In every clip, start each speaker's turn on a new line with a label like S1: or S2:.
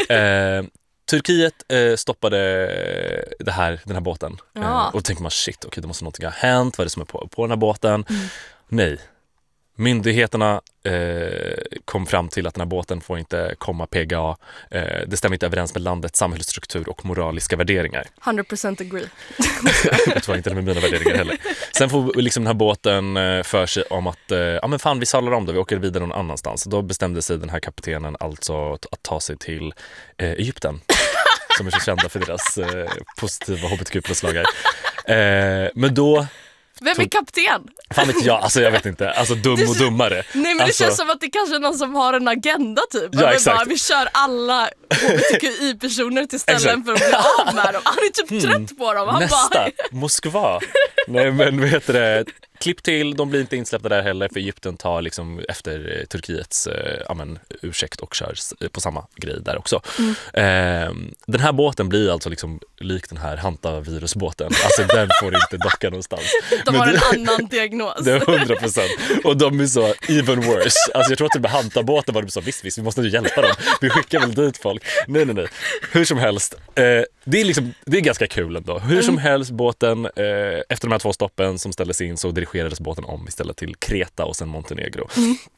S1: Turkiet stoppade den här båten. Och då tänker man, shit, okej, det måste någonting ha hänt. Vad är det som är på den här båten? Nej. Myndigheterna kom fram till att den här båten får inte komma PGA. Det stämmer inte överens med landets samhällsstruktur och moraliska värderingar.
S2: 100% agree.
S1: Jag tror inte det med mina värderingar heller. Sen får liksom den här båten för sig om att men fan, vi sadlar om det, vi åker vidare någon annanstans. Då bestämde sig den här kaptenen alltså att ta sig till Egypten. Som är så kända för deras positiva hbtq+-lagar. Men då...
S2: Vem är kapten?
S1: Fan vet jag, alltså jag vet inte. Alltså dum och dummare.
S2: Nej, men
S1: alltså,
S2: det känns som att det kanske är någon som har en agenda typ.
S1: Ja, exakt.
S2: Vi kör alla hbtqi-personer till ställen för att bli av med dem. Han är typ trött på dem. Han
S1: nästa, Moskva. Nej, men vad heter det? Klipp till, de blir inte insläppta där heller, för Egypten tar liksom efter Turkiets ursäkt och kör på samma grej där också. Den här båten blir alltså liksom lik den här hantavirusbåten. Alltså den får inte docka någonstans.
S2: De har en annan diagnos.
S1: Det är 100%. Och de är så even worse. Alltså jag tror att det med hantabåten var det så, visst, vi måste ju hjälpa dem. Vi skickar väl dit folk. Nej. Hur som helst, det är ganska kul ändå. Hur som helst, båten, efter de här 2 stoppen som ställdes in, så dirigerades båten om istället till Kreta och sen Montenegro.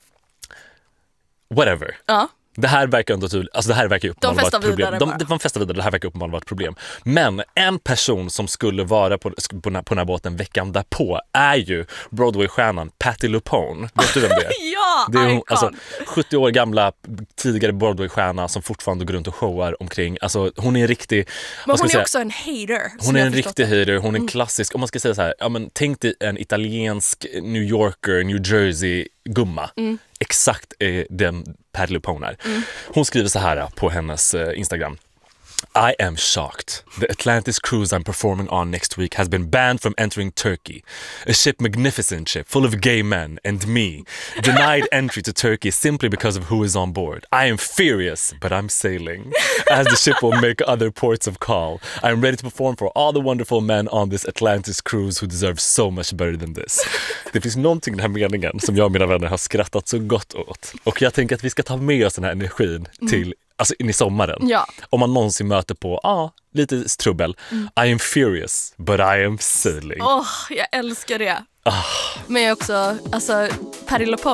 S1: Whatever. Ja. Det här verkar ändå tydligt, alltså det här verkar uppenbarligen vara ett problem. De festar vidare, det här verkar uppenbarligen vara ett problem. Men en person som skulle vara på den här båten veckan därpå är ju Broadway-stjärnan Patti LuPone. Vet du vem det är?
S2: Ja,
S1: det är alltså 70 år gamla tidigare Broadway-stjärna som fortfarande går runt och showar omkring. Alltså hon är en riktig...
S2: Men hon är också en hater.
S1: Hon är en riktig hater, hon är en klassisk, om man ska säga så här, ja, men tänk dig en italiensk New Yorker, New Jersey gumma. Exakt den Patti LuPone är. Hon skriver så här på hennes Instagram. I am shocked. The Atlantis cruise I'm performing on next week has been banned from entering Turkey. A ship, magnificent ship, full of gay men, and me, denied entry to Turkey simply because of who is on board. I am furious, but I'm sailing. As the ship will make other ports of call, I am ready to perform for all the wonderful men on this Atlantis cruise who deserve so much better than this. Det finns någonting i den här meningen som jag och mina vänner har skrattat så gott åt. Och jag tänker att vi ska ta med oss den här energin till alltså in i sommaren. Ja. Om man någonsin möter på lite trubbel. I am furious, but I am sailing.
S2: Jag älskar det. Men jag också, alltså Patti LuPone